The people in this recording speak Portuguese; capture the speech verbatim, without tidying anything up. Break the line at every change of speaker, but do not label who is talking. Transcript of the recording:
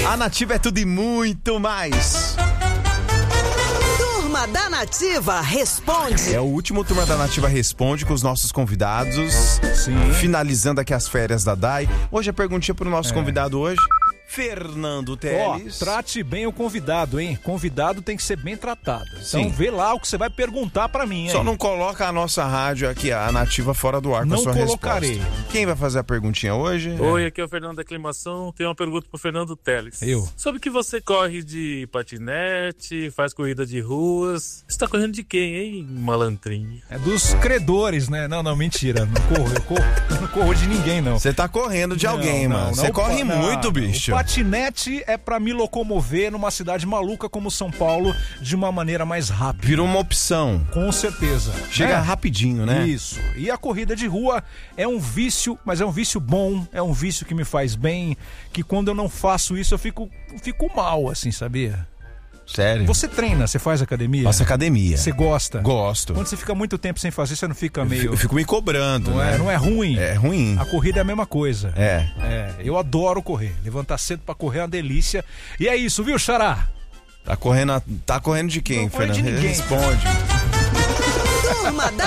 A Nativa é tudo e muito mais.
Turma da Nativa Responde.
É o último Turma da Nativa Responde com os nossos convidados.
Sim.
Finalizando aqui as férias da D A I. Hoje a perguntinha pro nosso
É.
convidado hoje. Fernando
Ó,
Teles.
trate bem o convidado, hein? Convidado tem que ser bem tratado. Então
Sim.
vê lá o que você vai perguntar pra mim, hein?
Só não coloca a nossa rádio aqui, a Nativa, fora do ar com
Não
a sua
colocarei.
resposta. Quem vai fazer a perguntinha hoje?
Oi, aqui é o Fernando da Aclimação. Tenho uma pergunta pro Fernando Teles.
Eu.
Soube que você corre de patinete, faz corrida de ruas. Você tá correndo de quem, hein, malantrinho?
É dos credores, né? Não, não, mentira. Não corro, eu corro, eu não corro de ninguém, não.
Você tá correndo de alguém,
Não,
mano.
não,
Você
não,
corre
não,
muito, bicho.
O patinete é pra me locomover numa cidade maluca como São Paulo de uma maneira mais rápida.
Virou uma opção.
Com certeza.
Chega
É.
rapidinho, né?
Isso. E a corrida de rua é um vício, mas é um vício bom, é um vício que me faz bem, que quando eu não faço isso eu fico, fico mal, assim, sabia?
Sério.
Você treina, você faz academia?
Faço academia.
Você gosta?
Gosto.
Quando você fica muito tempo sem fazer, você não fica
Eu
meio...
fico- Eu fico me cobrando,
Não
né?
é, não é ruim?
É ruim.
A corrida é a mesma coisa.
É.
É, eu adoro correr. Levantar cedo pra correr é uma delícia. E é isso, viu, Xará?
Tá correndo, a- tá correndo de quem,
Não corre de
Fernando?
ninguém.
Responde.
Turma da